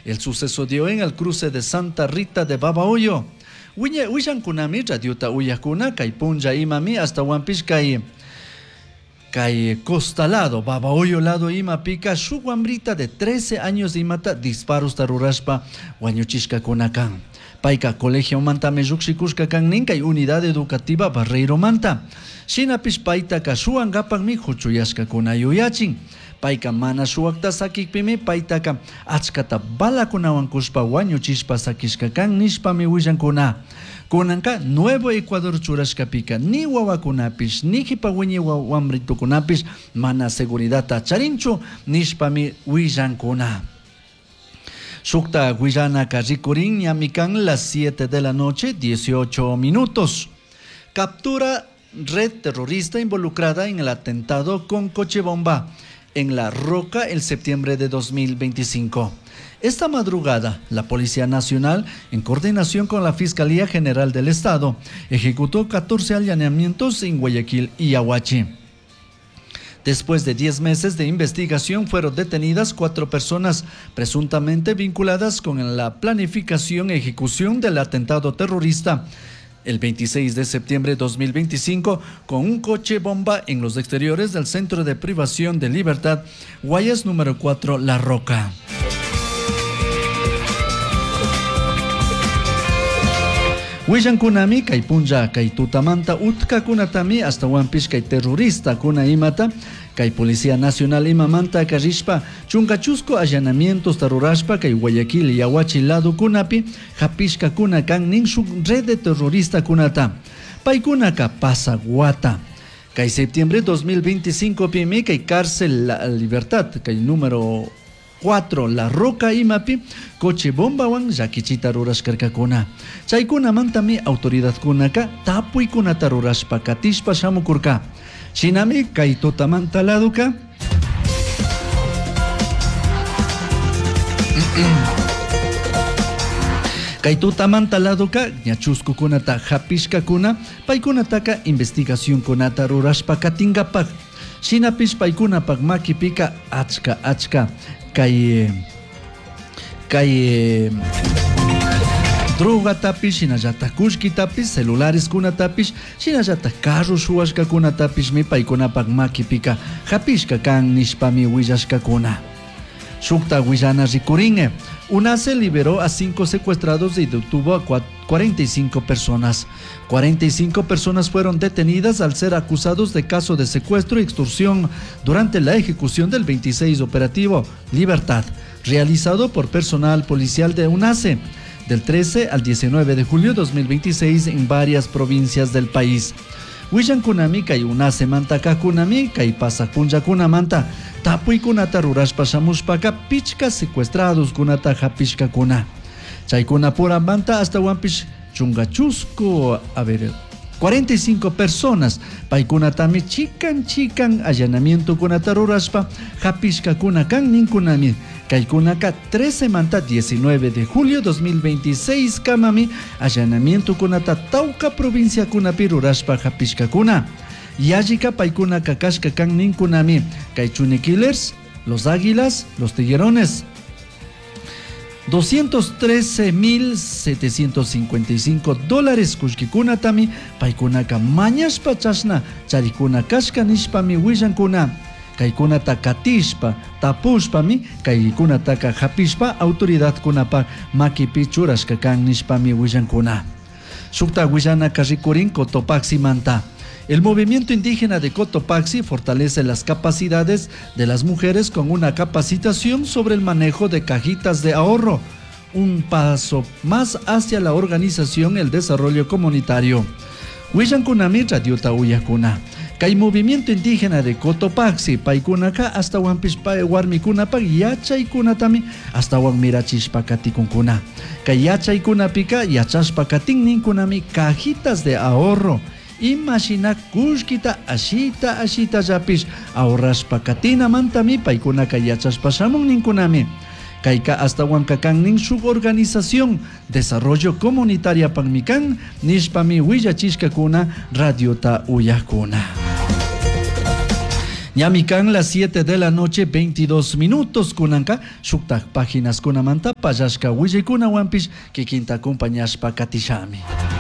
El suceso dio en el cruce de Santa Rita de Babahoyo. Huillankunami radiota uyakuna kay punja imami hasta Huampish kay Costa Lado, Babahoyo lado ima pica su guambrita de 13 años imata disparos tarurashpa wañuchishka kunakan. Paika colegio manta meyuksikushka kan ninkay unidad educativa Barreiro manta. Shinapish paita kasuan gapanmi huchuyashka kunayuyachin. Paika mana suakta sakikpimi paitaka achkata balakunawan kushpa wañuchishpa sakishka kan nishpami willankuna. Kunanka Nuevo Ecuador churashkapika ni wawakunapish ni hipawiñi wamritukunapish mana seguridad charinchu nishpami willankuna. Shukta Guillana Carricurín Yamican las 7 de la noche, 18 minutos. Captura red terrorista involucrada en el atentado con coche bomba en La Roca el septiembre de 2025. Esta madrugada, la Policía Nacional, en coordinación con la Fiscalía General del Estado, ejecutó 14 allanamientos en Guayaquil y Yaguachi. Después de 10 meses de investigación, fueron detenidas 4 personas presuntamente vinculadas con la planificación y ejecución del atentado terrorista el 26 de septiembre de 2025 con un coche bomba en los exteriores del Centro de Privación de Libertad, Guayas número 4, La Roca. Huillankunami kay punja kay tutamanta utka kunatami hasta Huampish kay terrorista kuna imata kay Policía Nacional imamanta karishpa chungachusco allanamientos tarurashpa kay Guayaquil y Yaguachi lado kunapi hapishka kuna kan nin su red de terrorista kunata paikunaka pasa guata. Kay septiembre 2025 pimi kay cárcel La Libertad kay número 4 La Roca imapi coche bomba wan yakichita ruras karkakuna. Chaykuna mantami autoridad kunaka tapuy kuna tarurashpa katishpa shamukurka. Shinami kay totamanta laduka. Kay tutamanta laduka ñachusku kunata hapishka kuna paykunataka investigación kunata rurashpa katingapak. Shinapish paykunapak makipika achka kay droga tapish shinallata kushki tapish celulares kuna tapish shinallata carro shuashka kuna tapish mi paykunapak makipika hapishka kan nishpami willashka kuna. Shukta Guillana Ricuringe. UNACE liberó a 5 secuestrados y detuvo a 45 personas. 45 personas fueron detenidas al ser acusados de caso de secuestro y extorsión durante la ejecución del 26 operativo Libertad, realizado por personal policial de UNACE, del 13 al 19 de julio de 2026 en varias provincias del país. Huillankunami kay UNACE manta kakunami kay pasakunja kunamanta tapuy kunata rurashpa shamushpaka pichka secuestrados kunata hapishka kuna. Chaykuna pura manta hasta Huampish chungachusco 45 personas paykunatami chikan allanamiento kunata rurashpa hapishka kuna kan ninkunami kaykunaka 13 manta 19 de julio 2026 kamami allanamiento kunata Tauca provincia kunapi rurashpa hapishka kuna. Yajika paykuna kakashka kan ninkunami kay Chuni Killers, Los Águilas, Los Tiguerones. 213,755 dólares kushkikunatami paykunaka mañashpa chashna charikuna kashka nishpami willankuna. Kaykunata katishpa tapushpami kaykunataka hapishpa autoridad kunapa makipi churashka kan nishpami willankuna. Shukta Guillana Carricurín Cotopaxi manta. El movimiento indígena de Cotopaxi fortalece las capacidades de las mujeres con una capacitación sobre el manejo de cajitas de ahorro, un paso más hacia la organización y el desarrollo comunitario. Huillankunami radiota uyakuna. Kay movimiento indígena de Cotopaxi, paikunaka hasta Huampishpa warmikunapa yachaykunatami hasta Huanmirachishpakatikunkuna. Kay yachaykunapika yachashpakatinninkunami cajitas de ahorro. Imagina kushkita ashita yapish ahorrashpa katina mantami paykunaka yachashpa shamun ninkunami. Kayka hasta Huancacan nin suborganización Desarrollo Comunitaria Panmican nishpami willachishka kuna radiota uyakuna. Ñamikan las 7 de la noche, 22 minutos kunanka, shuktak páginas kunamanta, payashka willikuna wampish, que quinta acompañashpa katishami.